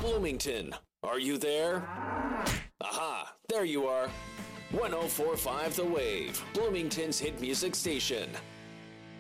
Bloomington, are you there? Aha, there you are. 1045 The Wave, Bloomington's hit music station.